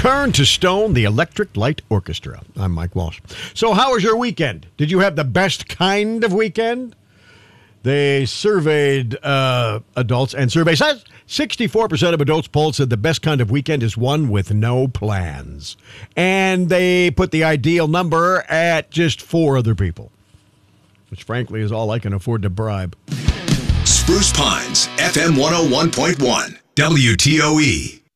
Turn to Stone, the Electric Light Orchestra. I'm Mike Walsh. So how was your weekend? Did you have the best kind of weekend? They surveyed adults, and survey says 64% of adults polled said the best kind of weekend is one with no plans. And they put the ideal number at just 4 other people, which frankly is all I can afford to bribe. Spruce Pines, FM 101.1, WTOE.